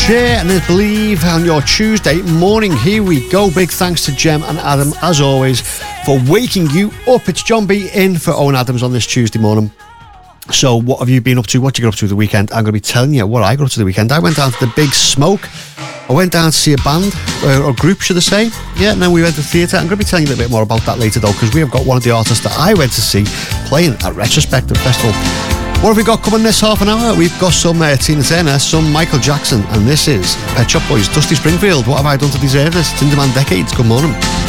Share and Believe on your Tuesday morning. Here we go. Big thanks to Jem and Adam, as always, for waking you up. It's John B in for Owen Adams on this Tuesday morning. So what have you been up to? What you got up to the weekend? I'm going to be telling you what I got up to the weekend. I went down to the Big Smoke. I went down to see a band, or group should I say. Yeah, and then we went to the theatre. I'm going to be telling you a little bit more about that later though, because we have got one of the artists that I went to see playing at Retrospective Festival. What have we got coming this half an hour? We've got some Tina Turner, some Michael Jackson, and this is Pet Shop Boys, Dusty Springfield. What have I done to deserve this? Tinderman Decades. Good morning.